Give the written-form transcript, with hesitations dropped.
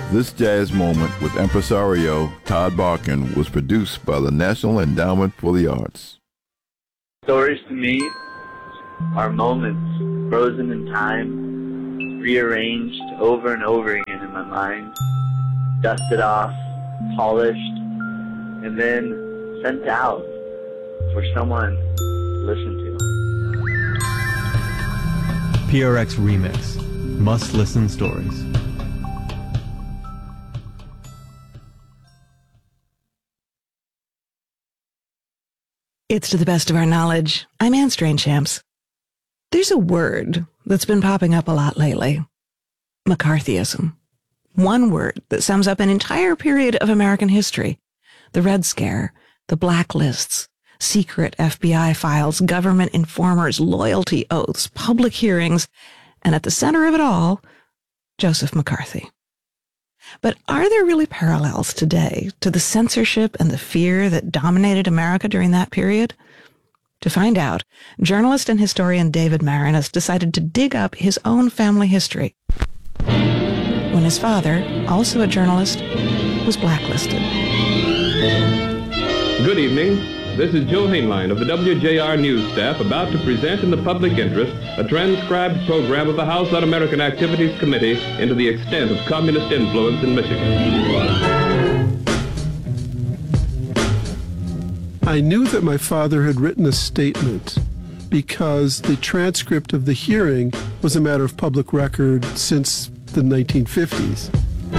This Jazz Moment with impresario Todd Barkin was produced by the National Endowment for the Arts. Stories to me are moments frozen in time, rearranged over and over again in my mind, dusted off, polished, and then sent out for someone to listen to. PRX Remix. Must-listen stories. It's To the Best of Our Knowledge. I'm Anne Strainchamps. There's a word that's been popping up a lot lately. McCarthyism. One word that sums up an entire period of American history. The Red Scare, the blacklists, secret FBI files, government informers, loyalty oaths, public hearings, and at the center of it all, Joseph McCarthy. But are there really parallels today to the censorship and the fear that dominated America during that period? To find out, journalist and historian David Maraniss decided to dig up his own family history when his father, also a journalist, was blacklisted. Good evening. This is Joe Hainline of the WJR News staff about to present in the public interest a transcribed program of the House Un-American Activities Committee into the extent of communist influence in Michigan. I knew that my father had written a statement because the transcript of the hearing was a matter of public record since the 1950s.